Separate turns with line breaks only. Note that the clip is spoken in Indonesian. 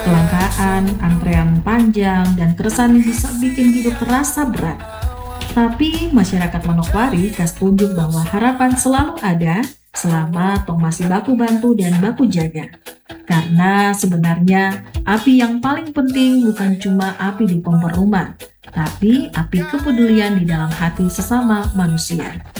Kelangkaan, antrean panjang, dan keresahan bisa bikin hidup terasa berat. Tapi masyarakat Manokwari kas tunjuk bahwa harapan selalu ada selama tong masih baku bantu dan baku jaga. Karena sebenarnya api yang paling penting bukan cuma api di kompor rumah, tapi api kepedulian di dalam hati sesama manusia.